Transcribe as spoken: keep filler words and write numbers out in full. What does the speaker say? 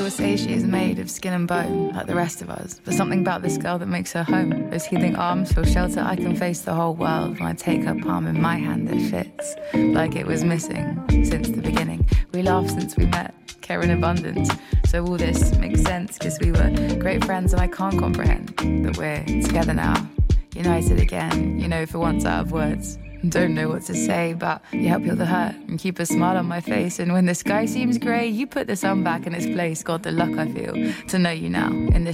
will say she is made of skin and bone, like the rest of us. But something about this girl that makes her home. Those healing arms feel shelter. I can face the whole world when I take her palm in my hand that fits. Like it was missing since the beginning. We laughed since we met, care in abundance. So all this makes sense, because we were great friends, and I can't comprehend that we're together now, united again, you know, for once out of words. Don't know what to say, but you help heal the hurt and keep a smile on my face. And when the sky seems grey, you put the sun back in its place. God, the luck I feel to know you now in this